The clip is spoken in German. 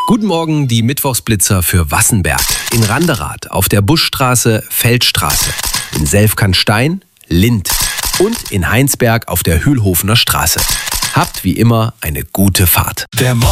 Guten Morgen, die Mittwochsblitzer für Wassenberg. In Randerath auf der Buschstraße Feldstraße. In Selfkantstein Lind. Und in Heinsberg auf der Hühlhofener Straße. Habt wie immer eine gute Fahrt.